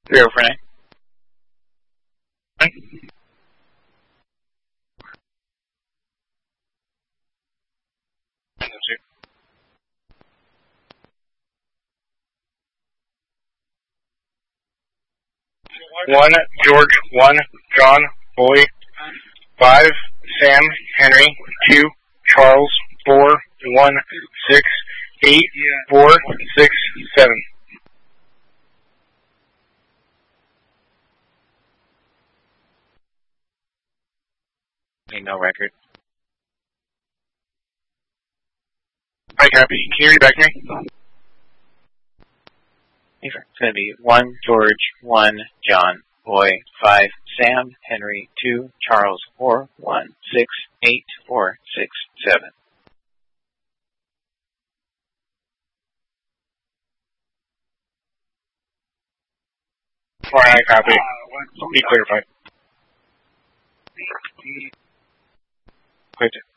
0 for 9. 1, George, 1, John, Boy, 5, Sam, Henry, 2, Charles, 4, 1, 6, 8, 4, 6, 7. No record. Hi, Cappy. Can you read back to me? It's going to be 1, George, 1, John, Boy, 5, Sam, Henry, 2, Charles, 4, 1, 6, 8, 4, 6, 7. All right, copy. Be clarified. Quit.